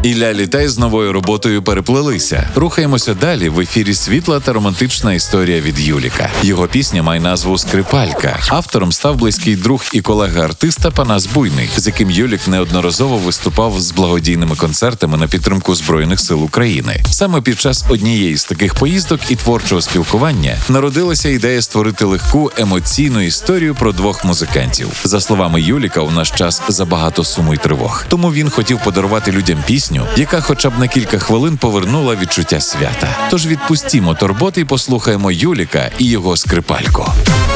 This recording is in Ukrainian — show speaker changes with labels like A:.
A: Ілля Літай з новою роботою переплелися. Рухаємося далі. В ефірі світла та романтична історія від Юліка. Його пісня має назву «Скрипалька». Автором став близький друг і колега артиста Панас Буйний, з яким Юлік неодноразово виступав з благодійними концертами на підтримку Збройних сил України. Саме під час однієї з таких поїздок і творчого спілкування народилася ідея створити легку емоційну історію про двох музикантів. За словами Юліка, у наш час забагато суму й тривог. Тому він хотів подарувати людям пісню, яка хоча б на кілька хвилин повернула відчуття свята. Тож відпустімо турботи і послухаємо Юліка і його «Скрипальку».